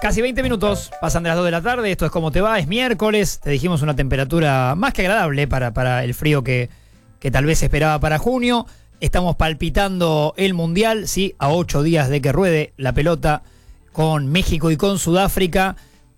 Casi 20 minutos, pasan de las 2 de la tarde, esto es Cómo Te Va, es miércoles, te dijimos una temperatura más que agradable para el frío que tal vez se esperaba para junio. Estamos palpitando el Mundial, sí, a 8 días de que ruede la pelota con México y con Sudáfrica.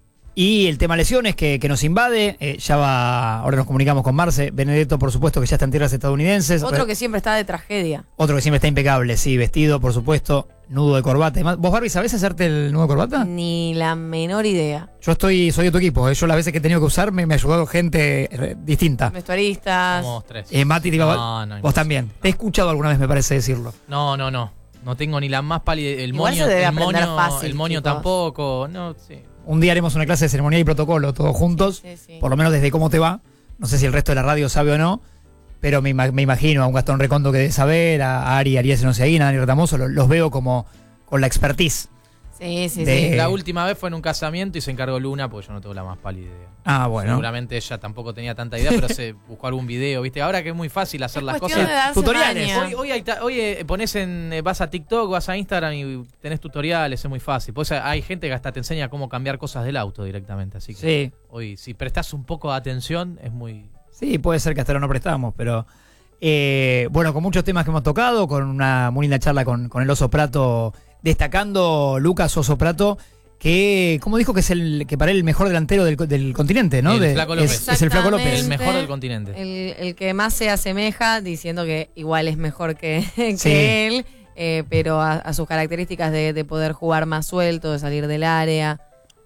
Y el tema lesiones que nos invade, ahora nos comunicamos con Marce Benedetto, por supuesto, que ya está en tierras estadounidenses. Otro que siempre está de tragedia. Otro que siempre está impecable, sí, vestido, por supuesto, nudo de corbata. ¿Vos, Barbie, sabés hacerte el nudo de corbata? Ni la menor idea. Yo soy de tu equipo, yo las veces que he tenido que usar me ha ayudado gente distinta. Vestuaristas. Somos tres. Mati, vos también. Te he escuchado alguna vez, me parece decirlo. No. No tengo ni la más pálida. El Igual moño, se debe aprender fácil, el moño chicos. tampoco. No, sí. Un día haremos una clase de ceremonia y protocolo, todos juntos, Sí. por lo menos desde Cómo Te Va. No sé si el resto de la radio sabe o no, pero me imagino a un Gastón Recondo que debe saber, a Ari, Arias Noceaguina, a Dani Retamoso, los veo como con la expertise. Sí. La última vez fue en un casamiento y se encargó Luna, porque yo no tengo la más pálida idea. Ah, bueno. Seguramente ella tampoco tenía tanta idea, pero se buscó algún video, ¿viste? Ahora que es muy fácil hacer las cuestión cosas. de darse Tutoriales. maña. Hoy pones vas a TikTok, vas a Instagram y tenés tutoriales, es muy fácil. Pues hay gente que hasta te enseña cómo cambiar cosas del auto directamente, así que Sí. hoy si prestás un poco de atención es muy... Sí, puede ser que hasta ahora no prestamos, pero bueno, con muchos temas que hemos tocado, con una muy linda charla con el Oso Prato, destacando Lucas Oso Prato, que como dijo que es que para él el mejor delantero del continente, ¿no? El Flaco López. Es el Flaco López. El mejor del continente. El que más se asemeja, diciendo que igual es mejor que Sí. él, pero a sus características de poder jugar más suelto, de salir del área.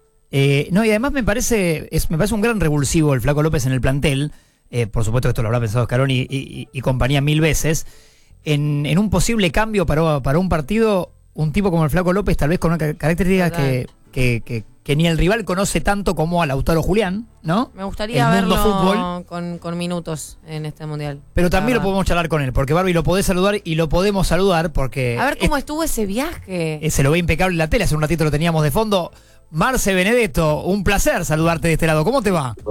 No, y además me parece un gran revulsivo el Flaco López en el plantel. Por supuesto que esto lo habrá pensado Scaroni y compañía 1000 veces. En un posible cambio para un partido, un tipo como el Flaco López, tal vez con una característica que ni el rival conoce tanto como a Lautaro Julián, ¿no? Me gustaría El mundo verlo fútbol. con minutos en este mundial. Pero también lo La verdad. podemos charlar con él, porque Barbie lo podés saludar y lo podemos saludar porque A ver cómo estuvo ese viaje. se lo ve impecable en la tele. Hace un ratito lo teníamos de fondo. Marce Benedetto, un placer saludarte de este lado. ¿Cómo te va?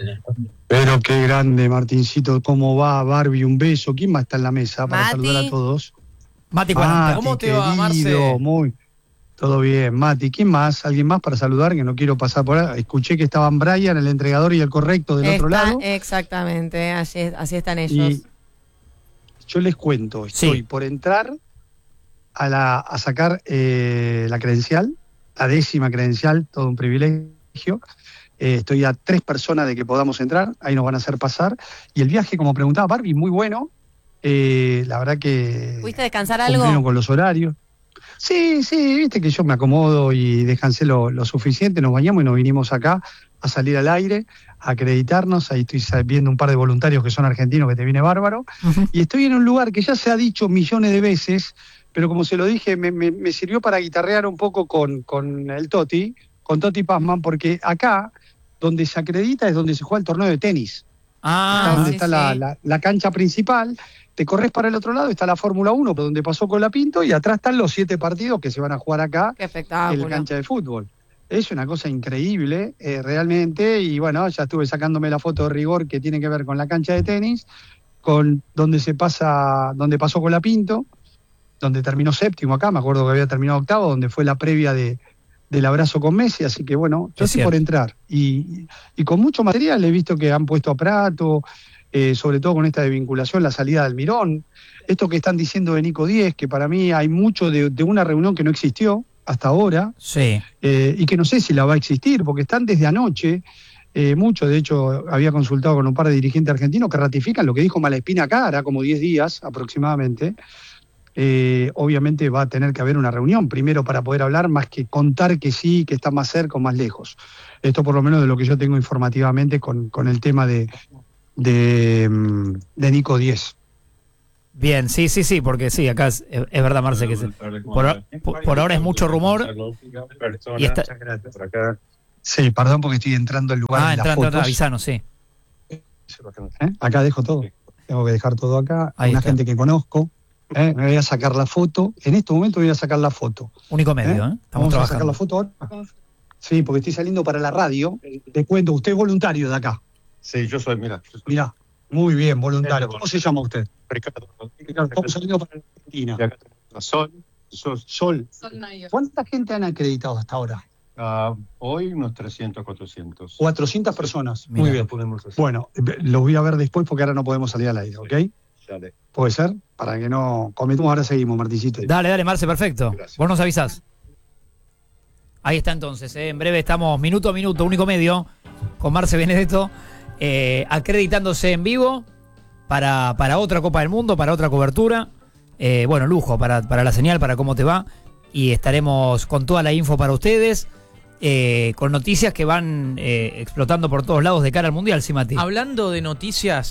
Pero qué grande, Martincito, ¿cómo va? Barbie, un beso. ¿Quién más está en la mesa para Mati. saludar a todos? Mati 40. Mati, ¿Cómo te va, Marce? querido, todo bien. Mati, ¿quién más? ¿Alguien más para saludar? Que no quiero pasar por ahí. Escuché que estaban Brian, el entregador, y el correcto del otro lado. Exactamente, así están ellos. Y yo les cuento, estoy Sí. por entrar a sacar la credencial, la 10ª credencial, todo un privilegio. Estoy a 3 personas de que podamos entrar, ahí nos van a hacer pasar. Y el viaje, como preguntaba Barbie, muy bueno. La verdad que ¿Pudiste descansar cumplieron algo? con los horarios. Sí, viste que yo me acomodo y descansé lo suficiente, nos bañamos y nos vinimos acá a salir al aire, a acreditarnos. Ahí estoy viendo un par de voluntarios que son argentinos, que te viene bárbaro. Ujú. Y estoy en un lugar que ya se ha dicho millones de veces, pero como se lo dije, me sirvió para guitarrear un poco con el Toti, con Toti Pazman, porque acá, donde se acredita, es donde se juega el torneo de tenis. Ah, Donde sí, está sí. la cancha principal, te corres para el otro lado, está la Fórmula 1, por donde pasó Colapinto, y atrás están los 7 partidos que se van a jugar acá Qué en la espectáculo. cancha de fútbol. Es una cosa increíble, realmente, y bueno, ya estuve sacándome la foto de rigor que tiene que ver con la cancha de tenis, con donde pasó Colapinto, donde terminó 7º acá, me acuerdo que había terminado 8º, donde fue la previa del abrazo con Messi, así que bueno, yo Es estoy por entrar. Y con mucho material he visto que han puesto a Prato, sobre todo con esta desvinculación, la salida del Mirón, esto que están diciendo de Nico 10, que para mí hay mucho de una reunión que no existió hasta ahora, sí. y que no sé si la va a existir, porque están desde anoche, mucho, de hecho había consultado con un par de dirigentes argentinos que ratifican lo que dijo Malespina acá, hará como 10 días aproximadamente. Obviamente va a tener que haber una reunión primero para poder hablar, más que contar que sí, que está más cerca o más lejos. Esto por lo menos de lo que yo tengo informativamente con el tema de Nico 10. Bien, sí, porque sí, acá es verdad, Marce, que por ahora es mucho rumor. Y está, Muchas gracias por acá. Sí, perdón porque estoy entrando al lugar de las entrando, fotos. avisanos, sí. Acá dejo todo. Tengo que dejar todo acá. Ahí Una está. gente que conozco. Me voy a sacar la foto. En este momento voy a sacar la foto. Único medio, ¿eh? Estamos Vamos a sacar trabajando. la foto ahora. Sí, porque estoy saliendo para la radio. Te cuento, usted es voluntario de acá. Sí, yo soy, mira. Mirá, muy bien, voluntario. ¿Cómo se llama usted? Ricardo. Estamos saliendo para Argentina. Y acá tenemos a Sol. Sol. ¿Cuánta gente han acreditado hasta ahora? Hoy unos 300, 400. 400 personas. Mirá. Muy bien. Podemos hacer. Bueno, los voy a ver después porque ahora no podemos salir al aire, ¿ok? Dale. ¿Puede ser? Para que no cometamos, ahora seguimos, Martincito. Dale, Marce, perfecto. Gracias. Vos nos avisás. Ahí está entonces, en breve estamos minuto a minuto, único medio, con Marce Benedetto, acreditándose en vivo para otra Copa del Mundo, para otra cobertura. Bueno, lujo para la señal, para cómo te va. Y estaremos con toda la info para ustedes, con noticias que van explotando por todos lados de cara al Mundial, ¿sí, Mati? Hablando de noticias,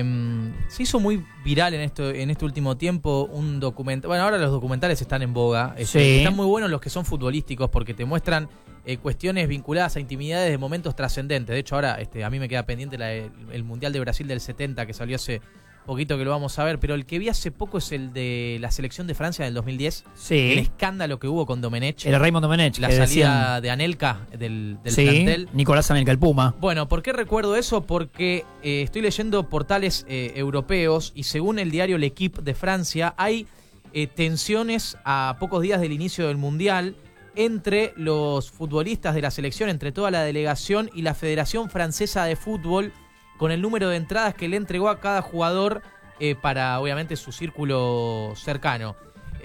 se hizo muy viral en este último tiempo un documental. Bueno, ahora los documentales están en boga. Sí. Están muy buenos los que son futbolísticos porque te muestran cuestiones vinculadas a intimidades de momentos trascendentes. De hecho, ahora a mí me queda pendiente el Mundial de Brasil del 70 que salió hace poquito, que lo vamos a ver, pero el que vi hace poco es el de la selección de Francia del 2010. Sí. El escándalo que hubo con Domenech. El Raymond Domenech. La que salida decían, de Anelka del sí, plantel. Nicolás Anelka, el Puma. Bueno, ¿por qué recuerdo eso? Porque estoy leyendo portales europeos y según el diario L'Equipe de Francia hay tensiones a pocos días del inicio del Mundial entre los futbolistas de la selección, entre toda la delegación y la Federación Francesa de Fútbol, con el número de entradas que le entregó a cada jugador para, obviamente, su círculo cercano.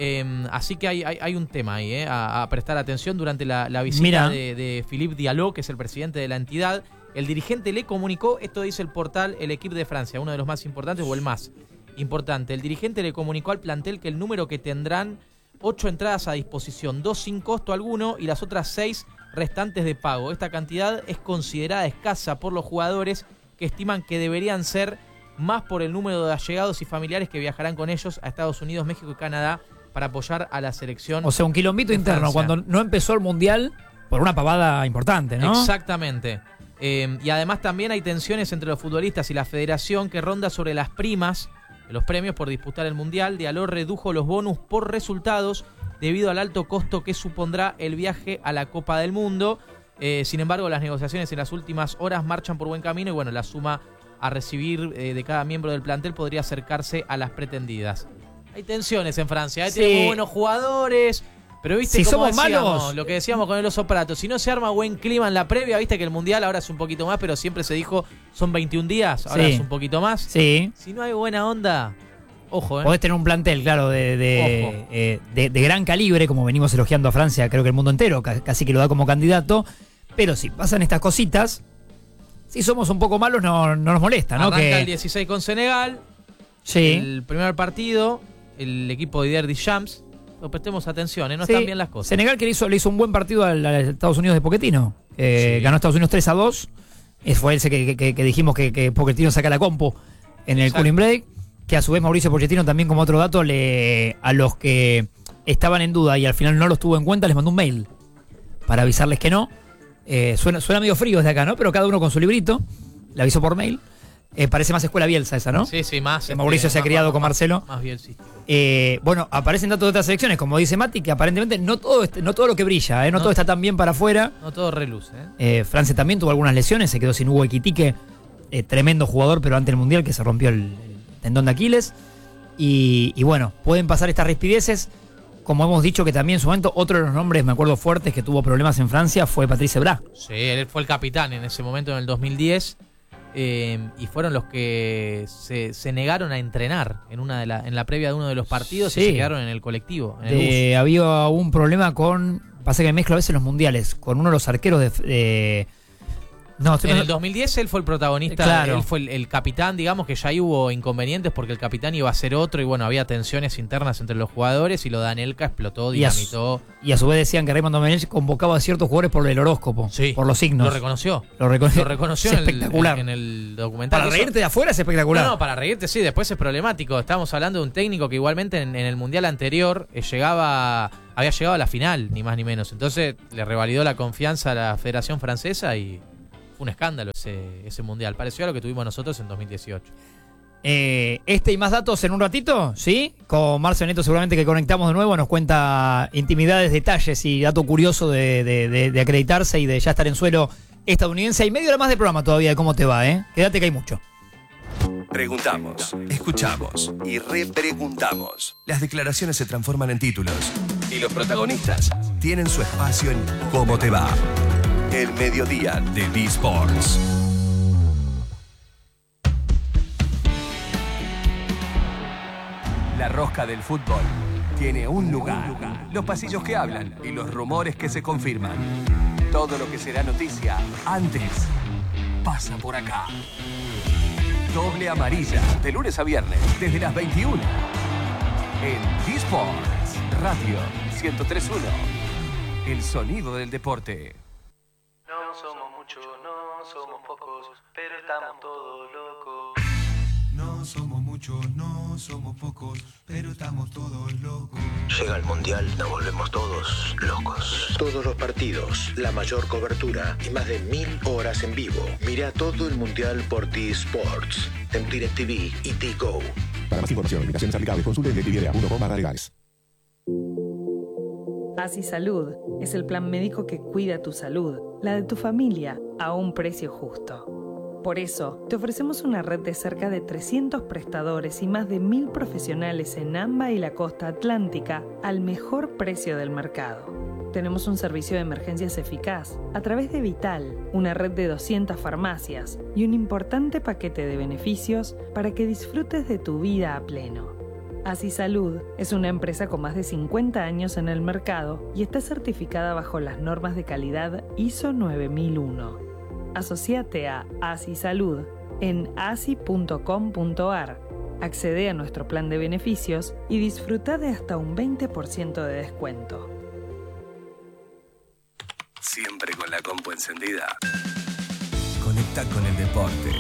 Así que hay un tema ahí a prestar atención. Durante la visita de Philippe Diallo, que es el presidente de la entidad, el dirigente le comunicó, esto dice el portal El Equipe de Francia, uno de los más importantes o el más importante, el dirigente le comunicó al plantel que el número que tendrán 8 entradas a disposición, 2 sin costo alguno y las otras 6 restantes de pago. Esta cantidad es considerada escasa por los jugadores, que estiman que deberían ser más por el número de allegados y familiares que viajarán con ellos a Estados Unidos, México y Canadá para apoyar a la selección. O sea, un quilombito interno Francia. cuando no empezó el Mundial por una pavada importante, ¿no? Exactamente. Y además también hay tensiones entre los futbolistas y la federación que ronda sobre las primas de los premios por disputar el Mundial. Diallo redujo los bonus por resultados debido al alto costo que supondrá el viaje a la Copa del Mundo. Sin embargo, las negociaciones en las últimas horas marchan por buen camino y bueno, la suma a recibir de cada miembro del plantel podría acercarse a las pretendidas. Hay tensiones en Francia, Sí. tienen muy buenos jugadores, pero viste Si cómo somos decíamos, malos, lo que decíamos con el Oso Prato, si no se arma buen clima en la previa, viste que el Mundial ahora es un poquito más, pero siempre se dijo son 21 días, ahora Sí. es un poquito más. Sí. Si no hay buena onda, ojo, Podés tener un plantel, claro, de gran calibre, como venimos elogiando a Francia, creo que el mundo entero, casi que lo da como candidato. Pero si pasan estas cositas, si somos un poco malos, no nos molesta, ¿no? Arranca el 16 con Senegal, Sí. el primer partido, el equipo de Didier Deschamps. Pero prestemos atención, no Sí. están bien las cosas. Senegal que le hizo un buen partido a Estados Unidos de Pochettino. Ganó Estados Unidos 3-2. Fue ese que dijimos que Pochettino saca la compu en el Exacto. cooling break. Que a su vez Mauricio Pochettino también, como otro dato, a los que estaban en duda y al final no los tuvo en cuenta, les mandó un mail para avisarles que no. Suena medio frío desde acá, ¿no? Pero cada uno con su librito. Le avisó por mail. Parece más escuela Bielsa esa, ¿no? Sí, más. Que Mauricio se ha criado con Marcelo. Más Bielcístico. Bueno, aparecen datos de otras selecciones, como dice Mati, que aparentemente no todo lo que brilla, no todo está tan bien para afuera. No todo reluce, Francia también tuvo algunas lesiones, se quedó sin Hugo Ekitike, tremendo jugador, pero antes del Mundial que se rompió el tendón de Aquiles. Y bueno, pueden pasar estas rispideces. Como hemos dicho que también en su momento, otro de los nombres, me acuerdo, fuertes que tuvo problemas en Francia fue Patrice Evra. Sí, él fue el capitán en ese momento, en el 2010. Y fueron los que se negaron a entrenar en la previa de uno de los partidos y Sí. se quedaron en el colectivo, en el bus. Había un problema pasa que mezclo a veces los mundiales, con uno de los arqueros En el 2010 él fue el protagonista, Claro. él fue el capitán, digamos que ya ahí hubo inconvenientes porque el capitán iba a ser otro y bueno, había tensiones internas entre los jugadores y lo de Anelka explotó, dinamitó. Y a su vez decían que Raymond Domenech convocaba a ciertos jugadores por el horóscopo, Sí, por los signos. Lo reconoció. Lo reconoció Es en espectacular. en el documental. Para Eso- reírte de afuera es espectacular. No, para reírte sí, después es problemático. Estamos hablando de un técnico que igualmente en el Mundial anterior había llegado a la final, ni más ni menos. Entonces le revalidó la confianza a la Federación Francesa y fue un escándalo ese Mundial. Pareció a lo que tuvimos nosotros en 2018. Y más datos en un ratito, ¿sí? Con Marce Benedetto seguramente que conectamos de nuevo, nos cuenta intimidades, detalles y dato curioso de acreditarse y de ya estar en suelo estadounidense. Y media hora más de programa todavía de cómo te va, ¿eh? Quédate que hay mucho. Preguntamos, escuchamos y repreguntamos. Las declaraciones se transforman en títulos y los protagonistas tienen su espacio en ¿Cómo te va? El mediodía de B-Sports. La rosca del fútbol tiene un lugar. Los pasillos que hablan y los rumores que se confirman. Todo lo que será noticia antes pasa por acá. Doble amarilla, de lunes a viernes, desde las 21. En B-Sports Radio 103.1. El sonido del deporte. No somos muchos, no somos pocos, pero estamos todos locos. No somos muchos, no somos pocos, pero estamos todos locos. Llega el Mundial, nos volvemos todos locos. Todos los partidos, la mayor cobertura y más de 1000 horas en vivo. Mira todo el Mundial por T-Sports, en DirecTV y T-Go. Para más información, limitaciones aplicables, consulte en DirecTV.com/legales. Así Salud es el plan médico que cuida tu salud, la de tu familia, a un precio justo. Por eso, te ofrecemos una red de cerca de 300 prestadores y más de 1000 profesionales en AMBA y la costa atlántica al mejor precio del mercado. Tenemos un servicio de emergencias eficaz a través de Vital, una red de 200 farmacias y un importante paquete de beneficios para que disfrutes de tu vida a pleno. Así Salud es una empresa con más de 50 años en el mercado y está certificada bajo las normas de calidad ISO 9001. Asociate a Así Salud en asi.com.ar. Accede a nuestro plan de beneficios y disfruta de hasta un 20% de descuento. Siempre con la compu encendida. Conecta con el deporte.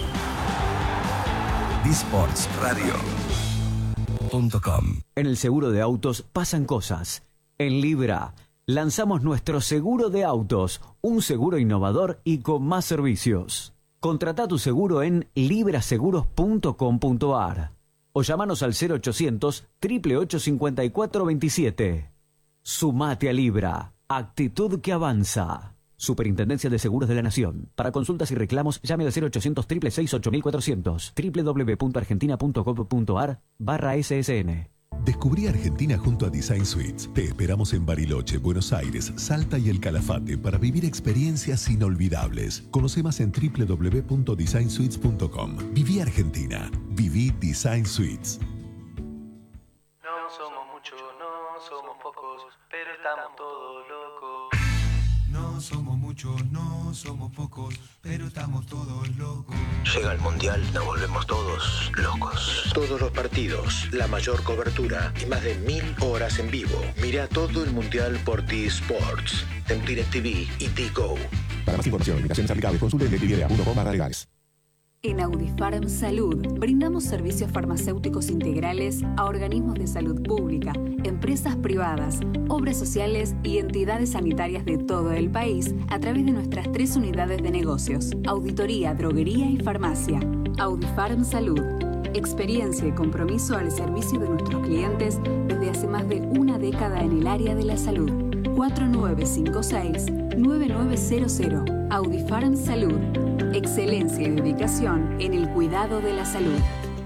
B-Sports Radio.com. En el seguro de autos pasan cosas. En Libra lanzamos nuestro seguro de autos, un seguro innovador y con más servicios. Contrata tu seguro en libraseguros.com.ar o llámanos al 0800 888 5427. Sumate a Libra, actitud que avanza. Superintendencia de Seguros de la Nación. Para consultas y reclamos, llame al 0800 666 8400, www.argentina.gov.ar/SSN. Descubrí Argentina junto a Design Suites. Te esperamos en Bariloche, Buenos Aires, Salta y El Calafate para vivir experiencias inolvidables. Conoce más en www.designsuites.com. Viví Argentina. Viví Design Suites. No somos muchos, no somos pocos, pero estamos todos locos. No somos muchos, no somos pocos, pero estamos todos locos. Llega el Mundial, nos volvemos todos locos. Todos los partidos, la mayor cobertura y más de 1000 horas en vivo. Mira todo el Mundial por T-Sports, en DirecTV y T-Go. Para más información, limitaciones aplicables, consulte en DirecTV.com/legales. En Audifarm Salud brindamos servicios farmacéuticos integrales a organismos de salud pública, empresas privadas, obras sociales y entidades sanitarias de todo el país a través de nuestras 3 unidades de negocios: auditoría, droguería y farmacia. Audifarm Salud. Experiencia y compromiso al servicio de nuestros clientes desde hace más de una década en el área de la salud. 4956-9900. Audifarm Salud. Excelencia y dedicación en el cuidado de la salud.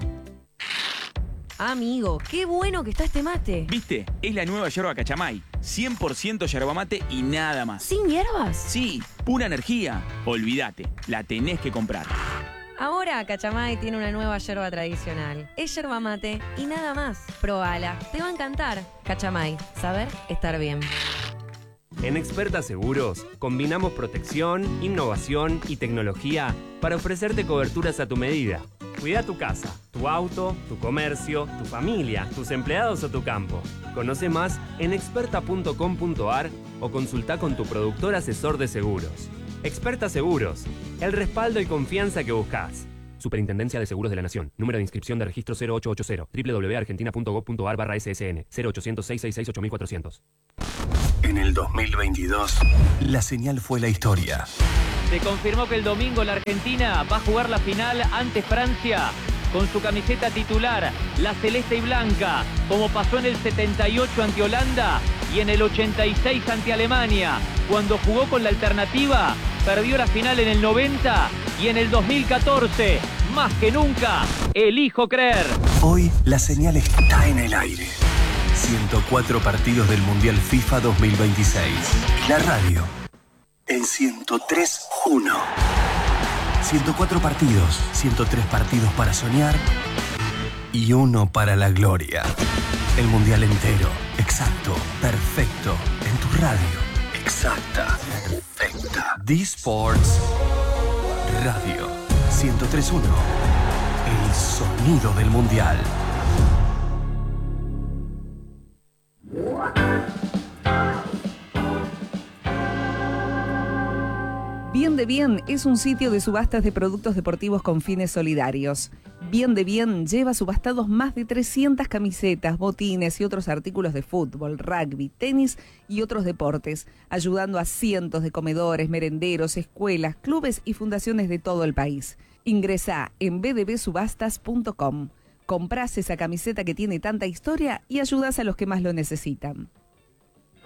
Amigo, qué bueno que está este mate. ¿Viste? Es la nueva yerba Cachamay. 100% yerba mate y nada más. ¿Sin hierbas? Sí, pura energía. Olvídate, la tenés que comprar. Ahora Cachamay tiene una nueva yerba tradicional. Es yerba mate y nada más. Probala, te va a encantar. Cachamay, saber estar bien. En Experta Seguros, combinamos protección, innovación y tecnología para ofrecerte coberturas a tu medida. Cuida tu casa, tu auto, tu comercio, tu familia, tus empleados o tu campo. Conoce más en experta.com.ar o consulta con tu productor asesor de seguros. Experta Seguros, el respaldo y confianza que buscas. Superintendencia de Seguros de la Nación. Número de inscripción de registro 0880. www.argentina.gov.ar/SSN. 0800-666-8400. En el 2022, la señal fue la historia. Se confirmó que el domingo la Argentina va a jugar la final ante Francia con su camiseta titular, la celeste y blanca, como pasó en el 78 ante Holanda y en el 86 ante Alemania. Cuando jugó con la alternativa, perdió la final en el 90 y en el 2014. Más que nunca, elijo creer. Hoy la señal está en el aire. 104 partidos del Mundial FIFA 2026. La radio en 103.1. 104 partidos, 103 partidos para soñar y uno para la gloria. El mundial entero, exacto, perfecto, en tu radio. Exacta, perfecta. D-Sports Radio 103.1. El sonido del mundial. Bien de Bien es un sitio de subastas de productos deportivos con fines solidarios. Bien de Bien lleva subastados más de 300 camisetas, botines y otros artículos de fútbol, rugby, tenis y otros deportes, ayudando a cientos de comedores, merenderos, escuelas, clubes y fundaciones de todo el país. Ingresá en bdbsubastas.com. Comprás esa camiseta que tiene tanta historia y ayudás a los que más lo necesitan.